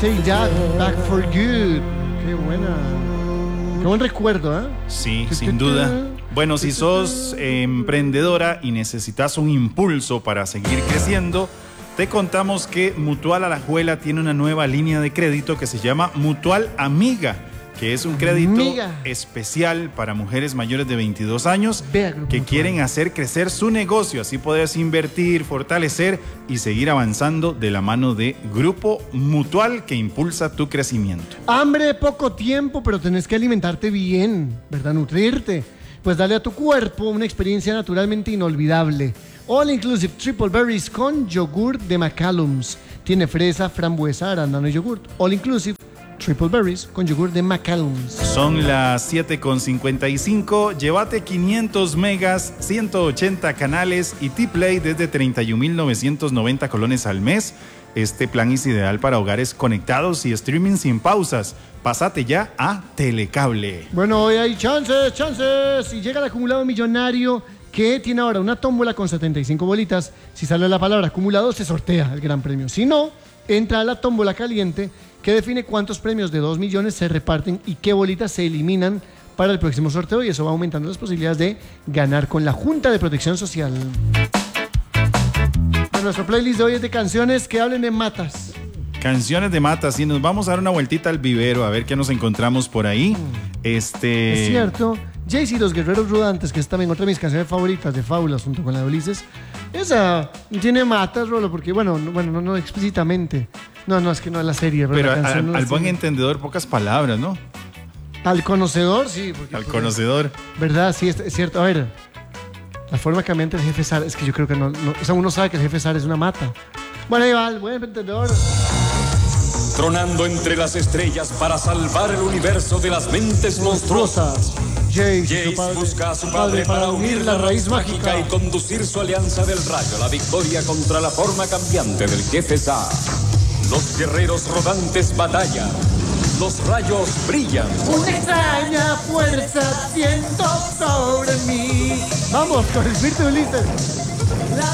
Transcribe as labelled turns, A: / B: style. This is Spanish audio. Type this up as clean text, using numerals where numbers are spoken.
A: Take That, Back for Good. Qué buena. Qué buen recuerdo, ¿eh?
B: Sí, sin duda. Bueno, si sos emprendedora y necesitas un impulso para seguir creciendo, te contamos que Mutual Alajuela tiene una nueva línea de crédito que se llama Mutual Amiga, que es un crédito especial para mujeres mayores de 22 años que quieren hacer crecer su negocio. Así puedes invertir, fortalecer y seguir avanzando de la mano de Grupo Mutual, que impulsa tu crecimiento.
A: Hambre, poco tiempo, pero tenés que alimentarte bien, ¿verdad? Nutrirte. Pues dale a tu cuerpo una experiencia naturalmente inolvidable. All Inclusive Triple Berries con yogur de McCallum's. Tiene fresa, frambuesa, arándano y yogurt. All Inclusive Triple Berries con yogur de McCallum's.
B: Son las 7:55. Llévate 500 megas, 180 canales y T-Play desde 31.990 colones al mes. Este plan es ideal para hogares conectados y streaming sin pausas. Pásate ya a Telecable.
A: Bueno, hoy hay chances. Y llega el acumulado millonario, que tiene ahora una tómbola con 75 bolitas. Si sale la palabra acumulado, se sortea el gran premio. Si no, entra a la tómbola caliente, que define cuántos premios de 2 millones se reparten y qué bolitas se eliminan para el próximo sorteo, y eso va aumentando las posibilidades de ganar con la Junta de Protección Social. Bueno, nuestro playlist de hoy es de canciones que hablen de matas.
B: Canciones de matas, y nos vamos a dar una vueltita al vivero a ver qué nos encontramos por ahí. Es
A: cierto. Jayce y los Guerreros Rudantes, que es también otra de mis canciones favoritas de Fábulas, junto con la de Ulises. Esa tiene matas, Rolo, porque no explícitamente. No, es que no es la serie, Rolo.
B: Pero
A: al
B: buen entendedor, pocas palabras, ¿no?
A: Al conocedor, sí.
B: Conocedor.
A: ¿Verdad? Sí, es cierto. A ver, la forma cambiante del jefe Sar, es que yo creo que no. O sea, uno sabe que el jefe Sar es una mata. Bueno, ahí va, el buen entendedor.
C: Tronando entre las estrellas para salvar el universo de las mentes monstruosas. Jace busca a su padre para unir la raíz mágica y conducir su alianza del rayo a la victoria contra la forma cambiante del jefe Zar. Los guerreros rodantes batallan. Los rayos brillan.
A: Una extraña fuerza siento sobre mí. Vamos con el espíritu de Ulises.